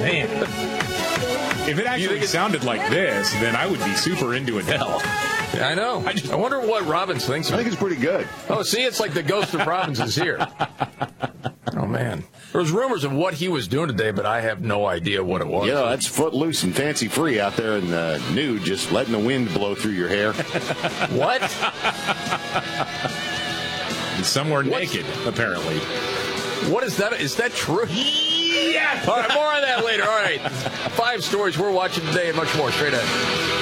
Man. If it actually sounded like this, then I would be super into Adele. I know. I wonder what Robbins thinks of it. I think it's pretty good. Oh, see, it's like the ghost of Robbins is here. Oh, man. There was rumors of what he was doing today, but I have no idea what it was. Yeah, that's footloose and fancy-free out there in the nude, just letting the wind blow through your hair. What? Somewhere naked, apparently. What is that? Is that true? Yeah. All right, more on that later. All right. 5 stories we're watching today and much more straight ahead.